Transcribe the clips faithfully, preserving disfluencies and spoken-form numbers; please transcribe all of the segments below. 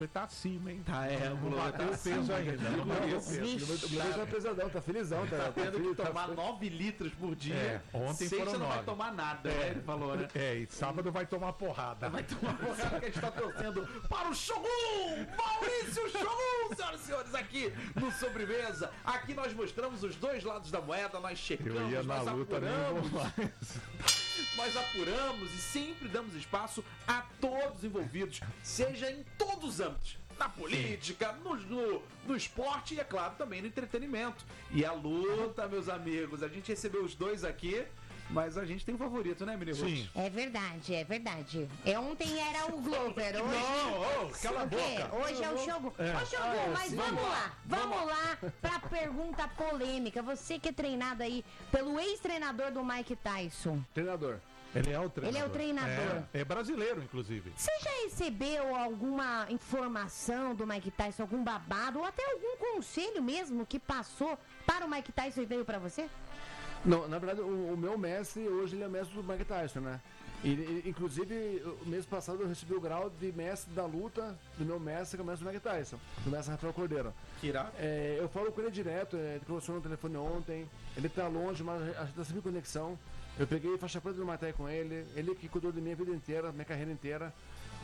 tá acima, hein? Tá, é, o não Glover bateu tá o peso acima ainda. ainda. Não bateu o Vixe. peso. O Glover tá pesadão, tá felizão. Tá, Tá tendo que tá- tomar nove litros por dia. É, ontem Sexta foram não vai nove. tomar nada, né? Ele falou, né? É, e sábado vai tomar porrada. Vai tomar porrada que a gente tá torcendo para o Shogun! Maurício Shogun, senhoras e senhores, aqui no Sobremesa. Aqui nós mostramos os dois lados da moeda, nós checamos, Eu ia na nós luta, nem apuramos. vou mais. Nós apuramos e sempre damos espaço a todos os envolvidos, seja em todos os âmbitos. Na política, no, no, no esporte e, é claro, também no entretenimento. E a luta, meus amigos. A gente recebeu os dois aqui, mas a gente tem um favorito, né, menino? Sim. É verdade, é verdade. É, ontem era o Glover, hoje... Não, ô, cala a O quê? boca. Hoje é o Shogun. É. Ô, Shogun, Ah, é, mas sim. vamos lá, vamos lá pra pergunta polêmica. Você que é treinado aí pelo ex-treinador do Mike Tyson. Treinador. Ele é o treinador. Ele é o treinador. É, é brasileiro, inclusive. Você já recebeu alguma informação do Mike Tyson, algum babado, ou até algum conselho mesmo que passou para o Mike Tyson e veio pra você? Não, na verdade, o, o meu mestre, hoje ele é mestre do Mike Tyson, né? E, e, inclusive, o mês passado eu recebi o grau de mestre da luta do meu mestre, que é o mestre do Mike Tyson, do mestre Rafael Cordeiro. Que irado. É, eu falo com ele direto, é, ele conversou no telefone ontem, ele tá longe, mas a gente tá sempre em conexão. Eu peguei faixa preta do Muay Thai com ele, ele que cuidou de mim a vida inteira, minha carreira inteira.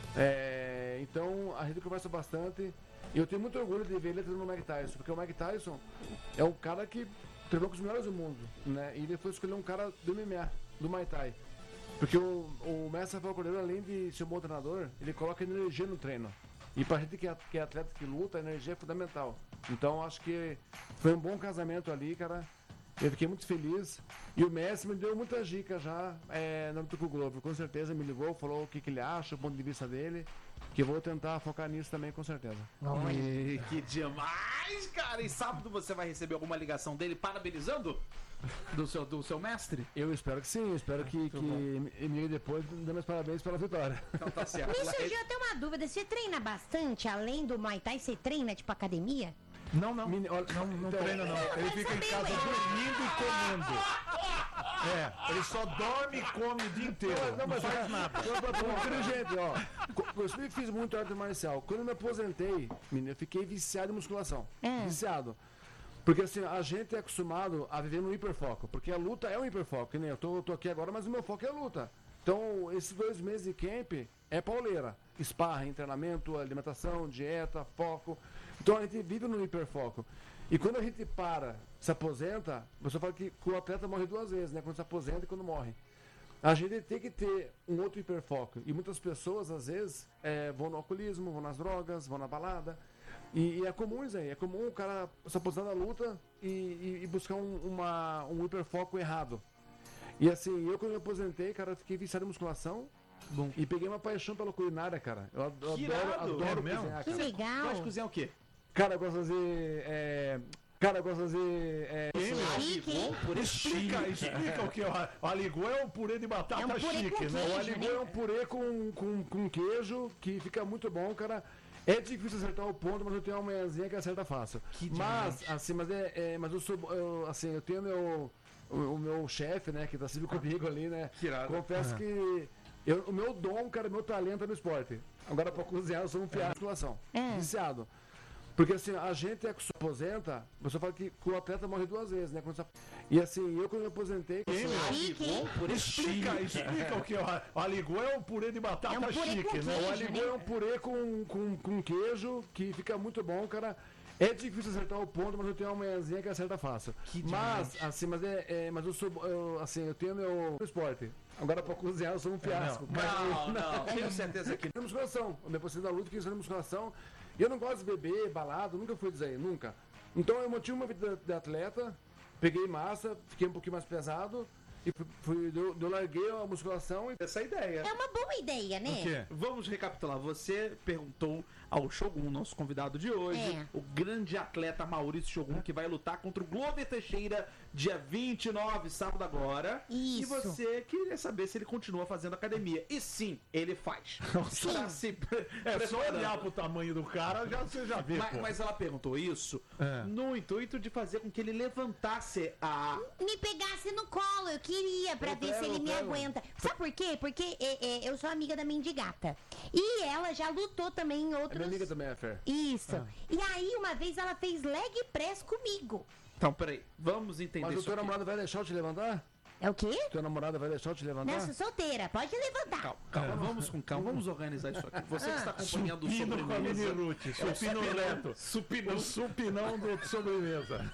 É, então a gente conversa bastante. E eu tenho muito orgulho de ver ele treinando no Mike Tyson, porque o Mike Tyson é um cara que treinou com os melhores do mundo, né? E ele foi escolher um cara do M M A, do Muay Thai. Porque o, o mestre Rafael Cordeiro, além de ser um bom treinador, ele coloca energia no treino. E pra gente que é, que é atleta que luta, a energia é fundamental. Então acho que foi um bom casamento ali, cara. Eu fiquei muito feliz. E o mestre me deu muitas dicas já é, na luta com o Glover. Com certeza me ligou, falou o que, que ele acha, o ponto de vista dele. Que eu vou tentar focar nisso também, com certeza. Ai, que demais, cara! E sábado você vai receber alguma ligação dele parabenizando do seu, do seu mestre? Eu espero que sim, eu espero que, que me ligue depois dando os parabéns pela vitória. Então tá certo. Me surgiu até uma dúvida, você treina bastante, além do Muay Thai, você treina tipo academia? Não, não. Mini- olha, Não, não então, treina, não. Ele fica em casa dormindo e comendo. É, ele só dorme e come o dia inteiro. Não, mas faz nada. Eu sou inteligente, ó. Co- Eu sempre fiz muito arte marcial. Quando eu me aposentei, menino, eu fiquei viciado em musculação. É. Viciado. Porque assim, a gente é acostumado a viver no hiperfoco. Porque a luta é um hiperfoco. Que nem eu tô, tô aqui agora, mas o meu foco é a luta. Então, esses dois meses de camp é pauleira. Sparring, treinamento, alimentação, dieta, foco. Então a gente vive no hiperfoco. E quando a gente para, se aposenta, você fala que, que o atleta morre duas vezes, né? Quando se aposenta e quando morre. A gente tem que ter um outro hiperfoco. E muitas pessoas, às vezes, é, vão no alcoolismo, vão nas drogas, vão na balada. E, e é comum isso aí. É comum o cara se aposentar da luta e, e- e buscar um, uma, um hiperfoco errado. E assim, eu quando me aposentei, cara, eu fiquei viciado em musculação. Bom. E peguei uma paixão pela culinária, cara. Eu adoro, Que adoro, irado. adoro É mesmo? cozinhar, Que cara. legal! Gosta de cozinhar o quê? Cara, eu gosto de fazer. É... Cara, eu gosto de fazer. É... Chique, hein? Por Explica, explica o que é. O aligô é um purê de batata É um purê chique, com né? O queijo. aligô é um purê com, com, com queijo que fica muito bom, cara. É difícil acertar o ponto, mas eu tenho uma manhãzinha que acerta fácil. Mas, assim, mas é, é- mas eu sou, eu, assim, eu tenho meu, o, o meu chefe, né, que tá sempre comigo ali, né? Que irado. Confesso que eu, o meu dom, cara, meu talento é no esporte. Agora pra cozinhar eu sou um fiado de musculação. É. Viciado. Porque assim, a gente é que se aposenta, você fala que, que o atleta morre duas vezes, né? Quando se ap- E assim, eu quando me aposentei. Chique, hein? Por Explica, explica o que é. O aligô é um purê de batata É um purê chique, com né? O queijo. aligô é um purê com, com, com queijo que fica muito bom, cara. É difícil acertar o ponto, mas eu tenho uma manhãzinha que acerta fácil. Mas, assim, mas é, é- mas eu sou, eu, assim, eu tenho meu esporte. Agora pra cozinhar eu sou um fiasco. Não, não, tenho certeza que Na musculação, eu me aposentei da luta, quis fazer musculação. E eu não gosto de beber, balado, nunca fui disso aí, nunca. Então eu mantive uma vida de atleta, peguei massa, fiquei um pouquinho mais pesado. E fui, fui- eu, eu larguei a musculação e essa ideia. É uma boa ideia, né? O quê? Vamos recapitular. Você perguntou ao Shogun, nosso convidado de hoje, É. o grande atleta Maurício Shogun, que vai lutar contra o Glover Teixeira dia vinte e nove, sábado agora. E Isso. você queria saber se ele continua fazendo academia. E sim, ele faz. Sim. Tá se pre- É só preparando. olhar pro tamanho do cara, já, você já vê, Mas, pô. mas ela perguntou isso É. no intuito de fazer com que ele levantasse a. Me pegasse no colo, eu queria, pra Eu ver se pego, ele eu me pego. aguenta. Sabe por quê? Porque é, é, eu sou amiga da Mendigata. E ela já lutou também em outros minha amiga também é Fer. Isso. Ah. E aí, uma vez, ela fez leg press comigo. Então, peraí, vamos entender Mas o isso teu aqui. namorado vai deixar eu te levantar? É o quê? Teu namorado vai deixar eu te levantar? Não, sou solteira. Pode levantar. Calma, calma, vamos com calma, vamos organizar isso aqui. Você que está acompanhando o Supino com a mini sobremesa. Ruth, supino reto. Supinão. O supinão do sobremesa.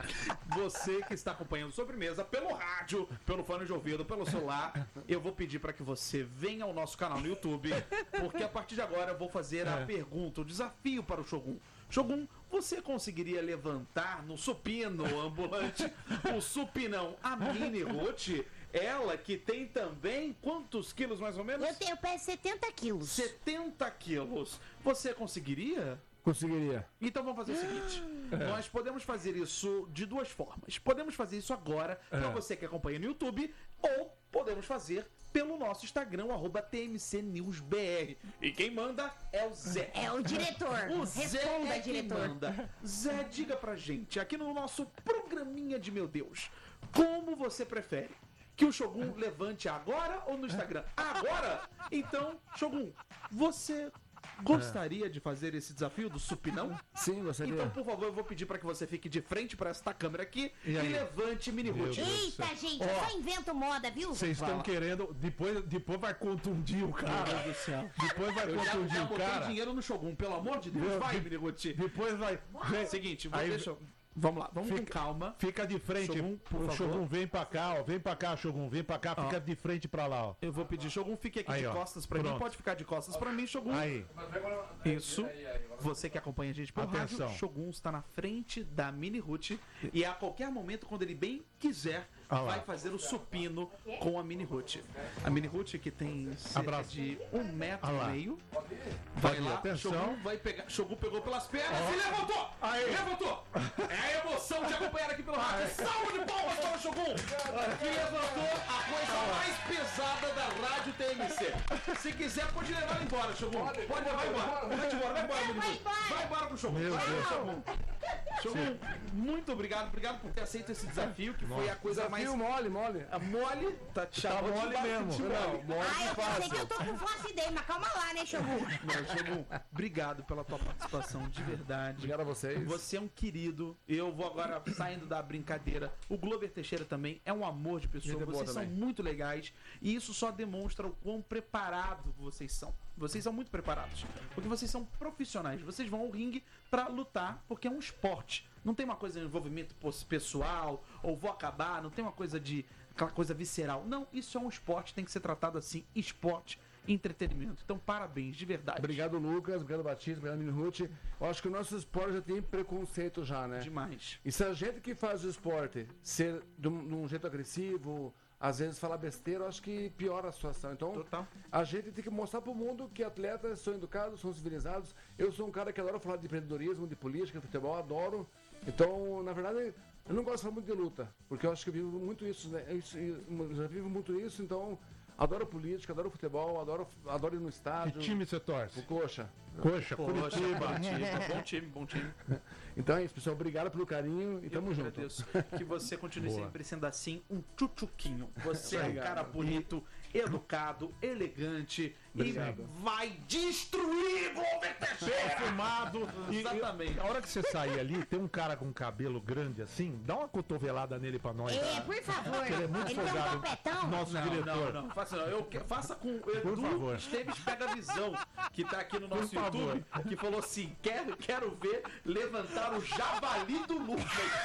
Você que está acompanhando sobremesa pelo rádio, pelo fone de ouvido, pelo celular, eu vou pedir para que você venha ao nosso canal no YouTube, porque a partir de agora eu vou fazer a É. pergunta, o desafio para o Shogun. Shogun, você conseguiria levantar no supino ambulante o supinão a Mini Ruth? Ela que tem também quantos quilos mais ou menos? Eu tenho peso setenta quilos. setenta quilos. Você conseguiria? Conseguiria. Então vamos fazer o seguinte: nós podemos fazer isso de duas formas. Podemos fazer isso agora, para você que acompanha no YouTube, ou podemos fazer pelo nosso Instagram, o arroba T M C News B R. E quem manda é o Zé. É o diretor. O Zé Responda, é quem diretor. manda. Zé, diga pra gente, aqui no nosso programinha de meu Deus, como você prefere? Que o Shogun levante agora ou no Instagram? Agora? Então, Shogun, você gostaria de fazer esse desafio do supinão? Sim, gostaria. Então, por favor, eu vou pedir para que você fique de frente para esta câmera aqui e, E aí? levante Mini Meu Ruth. Deus. Eita, céu. gente, Ó. eu só invento moda, viu? Vocês estão querendo. Depois, depois vai contundir o cara. Meu Deus do céu. Depois vai Eu já, contundir já o botei cara. dinheiro no Shogun, pelo amor de Deus. Meu, Vai, de- Mini Ruth. Depois vai. vem- Seguinte, vou, Aí- deixa eu... Vamos lá, vamos Fica- com calma. Fica de frente. Shogun, por o favor. Shogun vem pra cá, ó. Vem pra cá, Shogun. Vem pra cá, fica de frente pra lá, ó. Eu vou pedir, Shogun, fique aqui Aí, de ó. costas pra mim. Pronto. Pode ficar de costas pra mim, Shogun. Aí. Isso. Você que acompanha a gente pelo Atenção. rádio, Shogun está na frente da Mini Ruth e a qualquer momento, quando ele bem quiser, Ah lá. vai fazer o supino com a Mini Ruth. A Mini Ruth, que tem cerca Abraço. de um metro Ah e lá. meio, vai Aí, lá, atenção. Shogun vai pegar, Shogun pegou pelas pernas e levantou! Aí. Levantou! É a emoção de acompanhar aqui pelo rádio. Salve de palmas para o Shogun, que levantou a coisa mais pesada da rádio T M C. Se quiser, pode levar ele embora, Shogun. Pode levar embora. Vai embora, vai embora, Mini Vai Ruth. embora. Vai embora pro Shogun. Meu Vai, Deus. Shogun. Shogun, muito obrigado, obrigado por ter aceito esse desafio, que foi a coisa mais Desafio mole, mole. a mole, tá, te Tá chamou de mole ba- mesmo. de mole. Não, mole Ah, eu fácil. pensei que eu tô com flacidez, mas calma lá, né, Shogun? Não, Shogun, obrigado pela tua participação, de verdade. Obrigado a vocês. Você é um querido. Eu vou agora saindo da brincadeira. O Glover Teixeira também é um amor de pessoa. Gente boa Vocês são também. muito legais. E isso só demonstra o quão preparados vocês são. Vocês são muito preparados. Porque vocês são profissionais. Vocês vão ao ringue pra lutar, porque é um esporte. Não tem uma coisa de envolvimento pos- pessoal, ou vou acabar, não tem uma coisa de. aquela coisa visceral. Não, isso é um esporte, tem que ser tratado assim. Esporte, entretenimento. Então, parabéns, de verdade. Obrigado, Lucas. Obrigado, Batista. Obrigado, Mini Ruth. Eu acho que o nosso esporte já tem preconceito já, né? Demais. E se a gente que faz o esporte ser de um, de um jeito agressivo, às vezes falar besteira, eu acho que piora a situação. Então, Total. a gente tem que mostrar pro mundo que atletas são educados, são civilizados. Eu sou um cara que adora falar de empreendedorismo, de política, de futebol, adoro. Então, na verdade, eu não gosto de falar muito de luta, porque eu acho que eu vivo muito isso, né? Eu, eu já vivo muito isso, então adoro política, adoro futebol, adoro, adoro ir no Que estádio. time você torce? O Coxa. Coxa, Poxa, Curitiba. Curitiba. Bom time, bom time. Então é isso, pessoal. Obrigado pelo carinho e tamo Eu junto. agradeço. Que você continue Boa. sempre sendo assim, um tchutchuquinho. Você é um Obrigado. cara bonito, educado, elegante Obrigado. e vai destruir Glover Teixeira! Perfumado. E- Exatamente. E, a hora que você sair ali, tem um cara com cabelo grande assim, dá uma cotovelada nele pra nós. É, por favor. Ele é muito Ele tem um folgado. topetão. Nosso Não, diretor. não, não, faça não. Eu que- faça com o Por Edu favor. Esteves Pega a Visão, que tá aqui no nosso Por favor. YouTube, que falou assim: quero, quero ver levantar o javali do Lucas.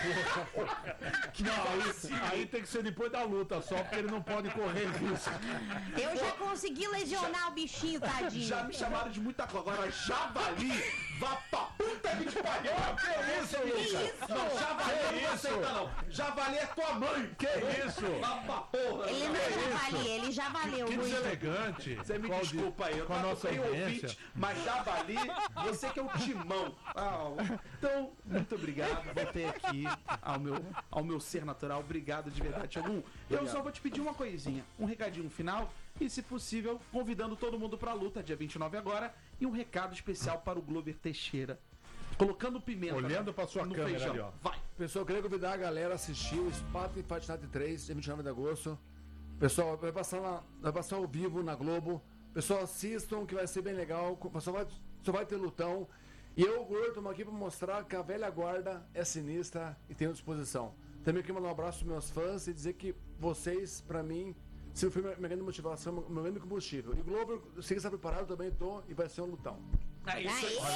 Não, aí, aí tem que ser depois da luta só, porque ele não pode correr risco. Eu já consegui lesionar o bichinho, tadinho. Já me chamaram de muita coisa. Agora, javali, vá pra puta que te pariu. Que isso, Lucas? isso? Não, javali eu não aceita, não. Javali é tua mãe. Que isso? Vá pra porra. Ele não Lucas. é javali, ele já valeu Que muito. deselegante. Você me Qual de- desculpa aí, eu com a trato nossa bem o audiência. ouvinte, mas javali, você que é o timão. Ah, então, muito obrigado. Voltei aqui ao meu, ao meu ser natural. Obrigado de verdade, Shogun. Eu só vou te pedir uma coisinha, um recadinho final e, se possível, convidando todo mundo pra luta, dia vinte e nove agora, e um recado especial para o Glover Teixeira. Colocando pimenta Olhando pra sua no câmera feijão. ali, ó. Vai. Pessoal, eu queria convidar a galera a assistir o Spaten Fight Night três, dia vinte e nove de agosto. Pessoal, vai passar, na, vai passar ao vivo na Globo. Pessoal, assistam que vai ser bem legal. O pessoal vai só vai ter lutão. E eu, Gordo, estamos aqui para mostrar que a velha guarda é sinistra e tem disposição. Também quero mandar um abraço para meus fãs e dizer que vocês, para mim, se foi minha grande motivação, meu grande combustível. E o Globo, se ele está preparado, também tô e vai ser um lutão. É isso aí.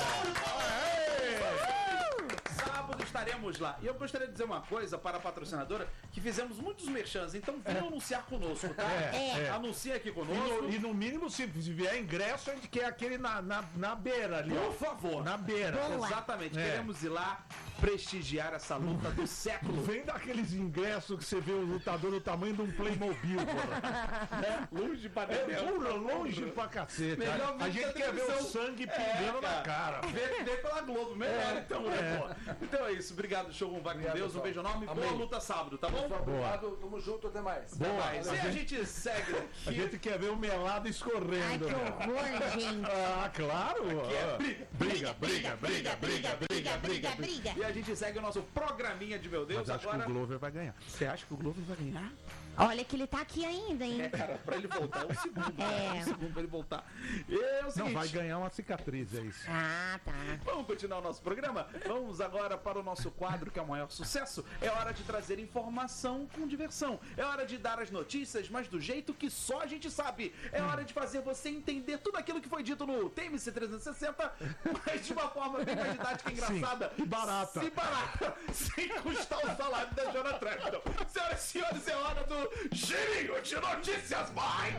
Sábado estaremos lá. E eu gostaria de dizer uma coisa para a patrocinadora, que fizemos muitos merchans, então venham anunciar conosco, tá? É, é. Anuncia aqui E conosco. no, e no mínimo, se vier ingresso, a gente quer aquele na, na, na beira ali. ó. Por favor. Na beira. Boa. Exatamente. É. Queremos ir lá prestigiar essa luta do século. Vem daqueles ingressos que você vê o lutador do tamanho de um Playmobil, porra. É, longe pra É dentro. pura, longe pra cacete. Melhor A, a ver gente a quer ver o televisão. sangue pingando na cara. Vê, vê pela Globo, melhor então, né, É. pô? Então é isso, obrigado, Shogun, vai com Obrigado, Deus, um pessoal. beijo enorme, boa Amém. luta sábado, tá bom? Obrigado, tamo junto, até mais. Boa. Mas, e a gente segue A aqui. gente quer ver o melado Ai, escorrendo. que né? horror, gente. Ah, claro. é Ah. Briga, briga, briga, briga, briga, briga. briga. E a gente segue o nosso programinha de meu Deus Mas acho agora. que o Glover vai ganhar. Você acha que o Globo vai ganhar? Olha que ele tá aqui ainda, hein? É, cara, pra ele voltar, um segundo. É. Um segundo pra ele voltar. E é o seguinte, Não, vai ganhar uma cicatriz, é isso. Ah, tá. vamos continuar o nosso programa? Vamos agora para o nosso quadro, que é o maior sucesso. É hora de trazer informação com diversão. É hora de dar as notícias, mas do jeito que só a gente sabe. É hora de fazer você entender tudo aquilo que foi dito no T M C trezentos e sessenta, mas de uma forma bem mais didática e engraçada. Sim, e barata. E barata. Sem custar o salário da Jona Trapton. Senhoras e senhores, é hora do Girinho de Notícias Mãe.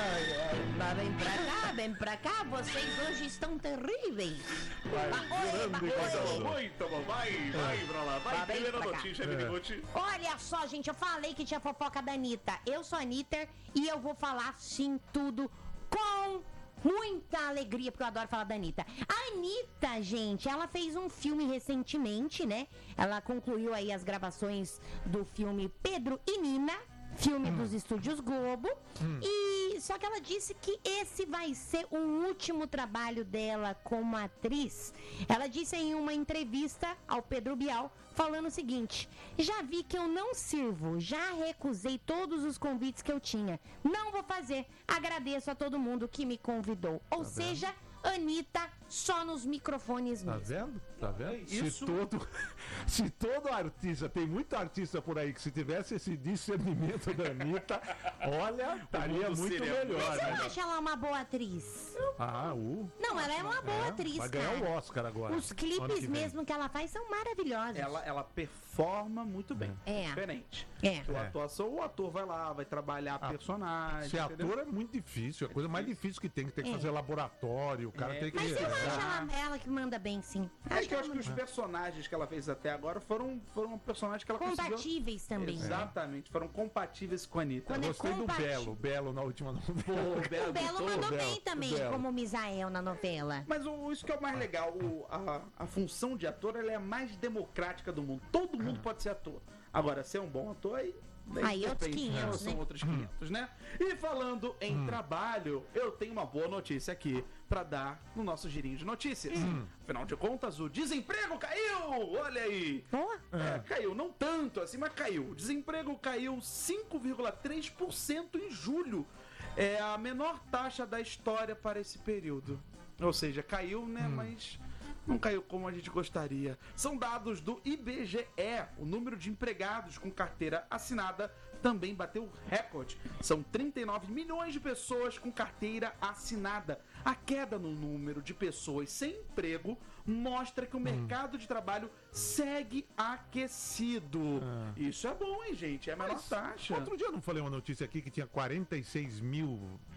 Mas vem pra cá, vem pra cá, vocês hoje estão terríveis. grande Oi, coisa oi. Muito bom, vai, vai pra lá. Vai, Tá bem primeira pra cá. notícia, É. Miniguti. Olha só, gente, eu falei que tinha fofoca da Anitta. Eu sou a Anitta e eu vou falar sim tudo com muita alegria, porque eu adoro falar da Anitta. A Anitta, gente, ela fez um filme recentemente, né? Ela concluiu aí as gravações do filme Pedro e Nina, filme dos estúdios Globo. E só que ela disse que esse vai ser o último trabalho dela como atriz. Ela disse em uma entrevista ao Pedro Bial, falando o seguinte: já vi que eu não sirvo, já recusei todos os convites que eu tinha. Não vou fazer. Agradeço a todo mundo que me convidou. Ou seja, Anitta só nos microfones Tá mesmo. vendo? Tá vendo? Isso- Se todo, se todo artista, tem muito artista por aí que se tivesse esse discernimento da Anitta, olha, estaria mundo muito seria- melhor, Você não né? acha ela uma boa atriz? Ah, o. Não, ela é uma boa atriz, Vai ganhar cara. o Oscar agora. Os ano que clipes vem. mesmo que ela faz são maravilhosos. Ela, ela performa muito bem. É. Diferente. É. A É. atuação, o ator vai lá, vai trabalhar Ah, personagem. Ser entendeu? ator é muito difícil, é a coisa mais difícil que tem, que tem que É. fazer laboratório, o cara É. tem que. Mas eu acho Ah. ela, ela que manda bem, sim. É que eu ela acho que os manda- personagens que ela fez até agora foram, foram personagens que ela conseguiu. Compatíveis também. Exatamente, foram compatíveis com a Anitta. Quando Eu é gostei do compati- Belo, o Belo na última novela. O Belo, O Belo botou- mandou Belo, bem também, o Belo. como o Misael na novela. Mas o, isso que é o mais legal, o- a, a função de ator ela é a mais democrática do mundo. Todo mundo pode ser ator. Agora, ser um bom ator aí. daí Aí outros depende, quinhentos, São né? outros quinhentos, né? E falando em trabalho, eu tenho uma boa notícia aqui pra dar no nosso girinho de notícias. Afinal de contas, o desemprego caiu! Olha aí! Boa. É, caiu, não tanto assim, mas caiu. O desemprego caiu cinco vírgula três por cento em julho. É a menor taxa da história para esse período. Ou seja, caiu, né? Mas não caiu como a gente gostaria. São dados do I B G E. O número de empregados com carteira assinada também bateu recorde. São trinta e nove milhões de pessoas com carteira assinada. A queda no número de pessoas sem emprego mostra que o mercado de trabalho segue aquecido. Isso é bom, hein, gente? É a menor Mas, taxa. Outro dia eu não falei uma notícia aqui que tinha quarenta e seis mil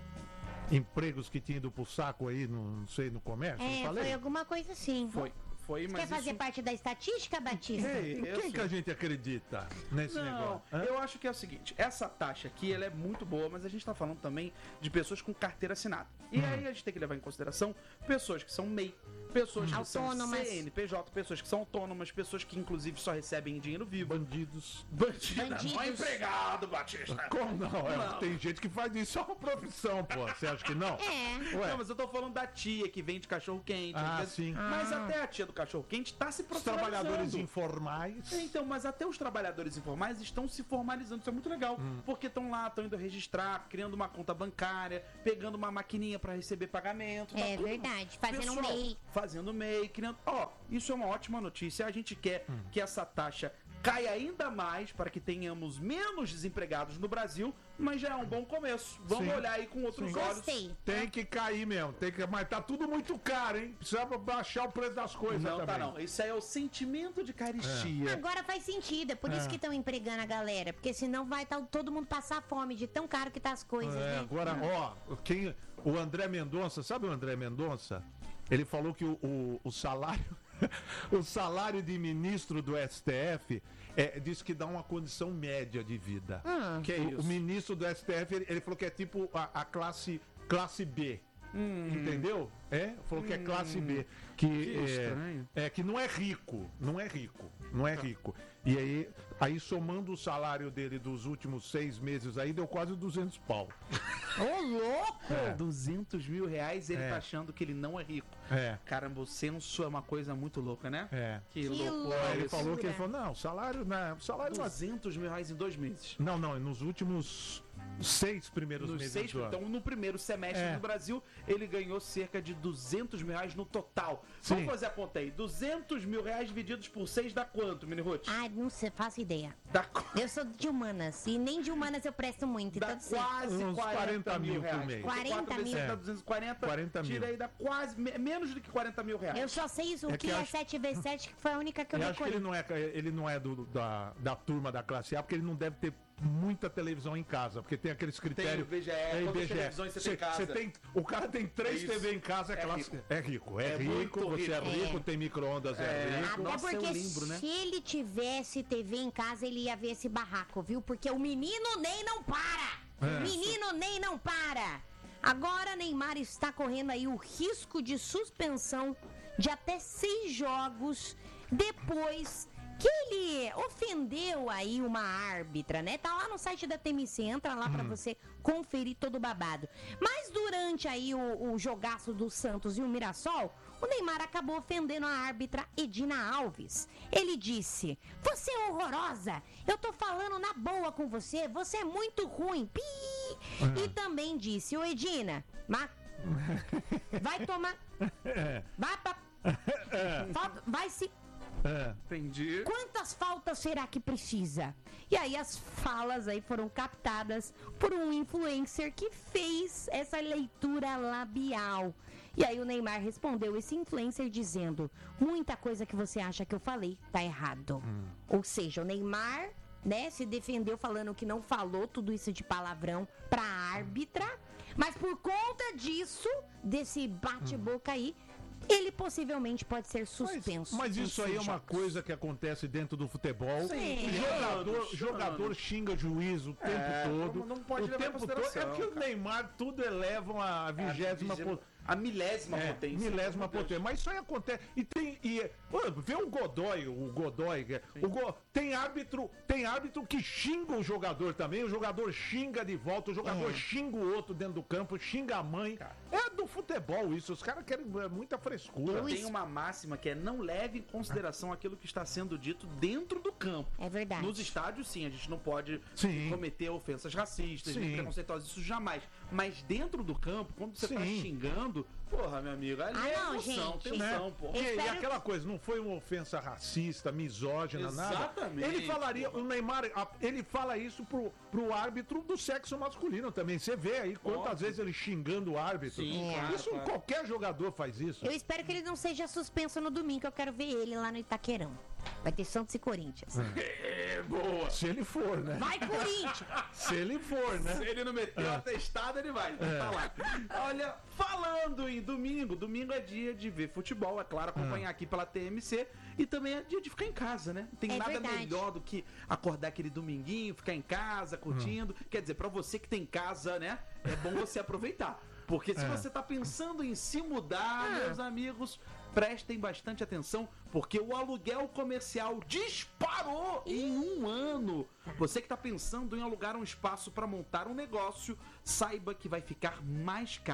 empregos que tinha ido pro saco aí, no, não sei, no comércio? não É, falei? foi alguma coisa assim. Foi, foi, mas Quer fazer isso... parte da estatística, Batista? É, Em eu quem que sei. a gente acredita nesse Não, negócio? Hã? eu acho que é o seguinte, essa taxa aqui, ela é muito boa, mas a gente tá falando também de pessoas com carteira assinada. E aí a gente tem que levar em consideração pessoas que são M E I, pessoas que Autônomas. são C N P J, pessoas que são autônomas, pessoas que inclusive só recebem dinheiro vivo. Bandidos. Bandido, Bandidos. não é empregado, Batista. Como não? É, Não. Tem gente que faz isso, é uma profissão, pô. Você acha que não? É. Ué. Não, mas eu tô falando da tia que vende cachorro quente. Ah, às vezes- sim. Mas Ah. até a tia do cachorro-quente está se Os profissionalizando. trabalhadores informais. Então, mas até os trabalhadores informais estão se formalizando, isso é muito legal, Hum. porque estão lá, estão indo registrar, criando uma conta bancária, pegando uma maquininha para receber pagamento. tá É tudo- verdade, fazendo um Pessoal, M E I. Fazendo M E I, criando... Ó, isso é uma ótima notícia, a gente quer Hum. que essa taxa caia ainda mais para que tenhamos menos desempregados no Brasil, mas já é um bom começo. Vamos Sim. olhar aí com outros Sim. olhos. Gostei. Tem que cair mesmo, tem que, mas tá tudo muito caro, hein? Precisa baixar o preço das coisas Não, também. tá não. Isso aí é o sentimento de caristia. Agora faz sentido, é por isso É. que estão empregando a galera, porque senão vai tá, todo mundo passar fome de tão caro que tá as coisas, É, né? agora, ó, quem, o André Mendonça, sabe o André Mendonça? Ele falou que o, o, o salário o salário de ministro do S T F é, diz que dá uma condição média de vida. Hum. Que é o, isso? o ministro do S T F, ele, ele falou que é tipo a, a classe, classe B. Entendeu? É? Falou que é classe B. Que, Que é, estranho. é que não é rico. Não é rico. Não é rico. E aí, aí, somando o salário dele dos últimos seis meses aí, deu quase duzentos pau. Ô, louco! É. duzentos mil reais, ele É. tá achando que ele não é rico. É. Caramba, o censo é uma coisa muito louca, né? É. Que, Que loucura. louco. Aí ele isso. falou que ele falou, não, o salário, né, o salário não é- duzentos mil reais em dois meses. Não, não, nos últimos seis primeiros Nos meses seis, do ano. então, no primeiro semestre É. no Brasil, ele ganhou cerca de duzentos mil reais no total. Sim. Vamos fazer a conta aí. duzentos mil reais divididos por seis dá quanto, Mini Ruth? Ai, não sei, faço ideia. Dá, qu- Eu sou de humanas, e nem de humanas eu presto muito, dá então sei. quase Uns quarenta, quarenta mil mil por reais. mês. Porque quarenta quatro vezes mil. seis dá duzentos e quarenta. quarenta mil. Tira aí, dá quase, me- menos do que quarenta mil reais. Eu só sei isso, o É que que é acho- sete vezes sete, que foi a única que eu Eu acho que ele decorei. não é, ele não é do, da, da turma da classe A, porque ele não deve ter muita televisão em casa, porque tem aqueles critérios. o V G E, quantas televisões você tem em casa? tem, o cara tem três É isso. T V em casa, é, É classe, rico. é rico. É, É rico, muito você é rico. rico, É. tem micro-ondas, é, É. rico. Até Nossa, porque eu lembro, né? se ele tivesse T V em casa, ele ia ver esse barraco, viu? Porque o menino Ney não para! É. Menino Ney não para! Agora Neymar está correndo aí o risco de suspensão de até seis jogos depois que ele ofendeu aí uma árbitra, né? Tá lá no site da T M C, entra lá pra você conferir todo o babado. Mas durante aí o, o jogaço do Santos e o Mirassol, o Neymar acabou ofendendo a árbitra Edina Alves. Ele disse: "Você é horrorosa, eu tô falando na boa com você, você é muito ruim." Pi! E também disse: "Ô Edina, ma... vai tomar... Vai pra... Falta- Vai se... É. Entendi. Quantas faltas será que precisa?" E aí as falas aí foram captadas por um influencer que fez essa leitura labial. E aí o Neymar respondeu esse influencer dizendo: "Muita coisa que você acha que eu falei tá errado." Ou seja, o Neymar, né, se defendeu falando que não falou tudo isso de palavrão pra árbitra, mas por conta disso, desse bate-boca aí, ele possivelmente pode ser Mas, suspenso. mas em isso aí é seis uma jogos. coisa que acontece dentro do futebol. Sim. Jogador, Anos, jogador anos. xinga juiz o tempo É, todo. não- não pode o levar em tempo todo. É consideração, porque o cara. Neymar tudo elevam a vigésima vigésima- po- A milésima é, potência. milésima Meu Deus. potência. Mas isso aí acontece. E tem. E, pô, vê o Godoy, o Godoy. que é- O Go, tem árbitro, tem árbitro que xinga o jogador também. O jogador xinga de volta, o jogador É. xinga o outro dentro do campo, xinga a mãe. É do futebol isso. Os caras querem é, muita frescura. Eu Tem uma máxima que é: não leve em consideração aquilo que está sendo dito dentro do campo. É verdade. Nos estádios, sim, a gente não pode Sim. cometer ofensas racistas, Sim. nem preconceituosas, isso jamais. Mas dentro do campo, quando você tá Sim. xingando, porra, meu amigo, ali Ah, é não, emoção, gente. tensão, Né? pô. E, e espero aquela coisa, não foi uma ofensa racista, misógina, nada. Exatamente, Ele falaria, pô. o Neymar, a- ele fala isso pro, pro árbitro do sexo masculino também. Você vê aí quantas Óbvio. vezes ele xingando o árbitro. Sim, É. claro, Isso claro. qualquer jogador faz isso. Eu espero que ele não seja suspenso no domingo, que eu quero ver ele lá no Itaquerão. Vai ter Santos e Corinthians. É, boa. Se ele for, né? Vai, Corinthians! Se ele for, né? Se ele não meteu atestado, ele vai. Tá lá. Olha, falando em domingo, domingo é dia de ver futebol, é claro, acompanhar aqui pela T M C. E também é dia de ficar em casa, né? Não tem É nada verdade. melhor do que acordar aquele dominguinho, ficar em casa, curtindo. Quer dizer, pra você que tem casa, né? É bom você aproveitar. Porque se É. você tá pensando em se mudar, meus amigos, prestem bastante atenção, porque o aluguel comercial disparou em um ano. Você que tá pensando em alugar um espaço para montar um negócio, saiba que vai ficar mais caro.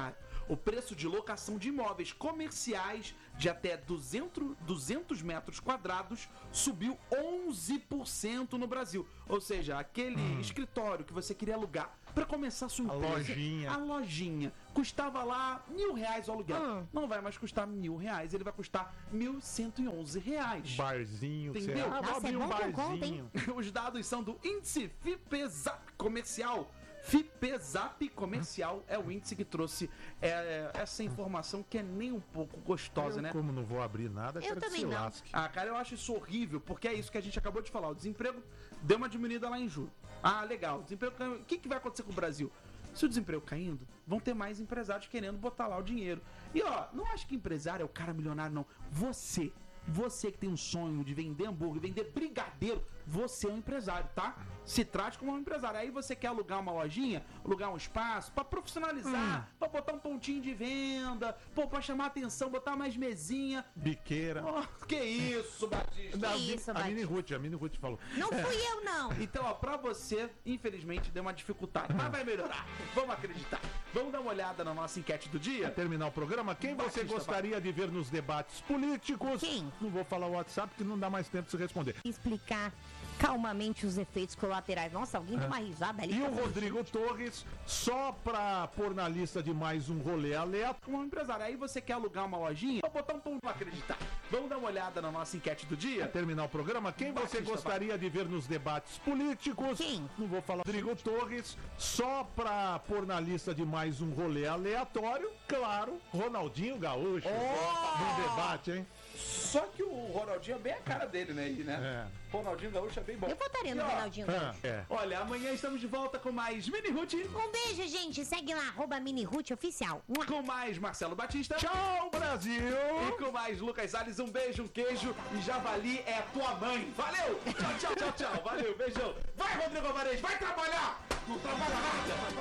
o preço de locação de imóveis comerciais de até duzentos, duzentos metros quadrados subiu onze por cento no Brasil. Ou seja, aquele hum. escritório que você queria alugar para começar a sua empresa. A lojinha. A lojinha. Custava lá mil reais o aluguel. Hum. Não vai mais custar mil reais, ele vai custar mil cento e onze reais. Barzinho, entendeu? Ah, Nossa, é um bom que eu barzinho. Os dados são do índice Fipesap comercial. Fipesap comercial é o índice que trouxe é, essa informação que é nem um pouco gostosa, Eu, né? como não vou abrir nada, Eu quero que também se não. lasque. Ah, cara, eu acho isso horrível, porque é isso que a gente acabou de falar. O desemprego deu uma diminuída lá em julho. Ah, legal. O desemprego caiu. O que, que vai acontecer com o Brasil? Se o desemprego caindo, vão ter mais empresários querendo botar lá o dinheiro. E ó, não acho que empresário é o cara milionário, não. Você, você que tem um sonho de vender hambúrguer, vender brigadeiro, você é um empresário, tá? Se trate como um empresário. Aí você quer alugar uma lojinha, alugar um espaço pra profissionalizar, hum. pra botar um pontinho de venda, pô, pra chamar atenção, botar mais mesinha. Biqueira. Oh, que isso, Batista? Não, Que isso, a Mini Batista? Ruth, a Mini Ruth falou. Não fui eu, não. Então, ó, pra você, infelizmente, deu uma dificuldade. Mas vai melhorar. Vamos acreditar. Vamos dar uma olhada na nossa enquete do dia? Terminar o programa, quem você Batista, gostaria de ver nos debates políticos? Quem? Não vou falar o WhatsApp, porque não dá mais tempo de você responder. Explicar calmamente os efeitos colaterais. Nossa, alguém deu uma risada ali. E o Rodrigo Torres, só pra pôr na lista de mais um rolê aleatório. Como um empresário. Aí você quer alugar uma lojinha? Vou botar um ponto pra acreditar. Vamos dar uma olhada na nossa enquete do dia? Terminar o programa, quem você Batista, gostaria de ver nos debates políticos? Quem? Não vou falar. Rodrigo Torres, só pra pôr na lista de mais um rolê aleatório, claro, Ronaldinho Gaúcho. Oh! No debate, hein? Só que o Ronaldinho é bem a cara dele, né? Aí, né? É. Ronaldinho Gaúcho é bem bom. Eu votaria no E, ó, Ronaldinho. É, é. Olha, amanhã estamos de volta com mais Mini Ruth, Um beijo, gente. Segue lá, arroba Mini Ruth Oficial. Mua. com mais Marcelo Batista. Tchau, Brasil! E com mais Lucas Salles, um beijo, um queijo e Javali é a tua mãe. Valeu! Tchau, tchau, tchau, tchau. Valeu, beijão. Vai, Rodrigo Alvarez, vai trabalhar! Não trabalha nada!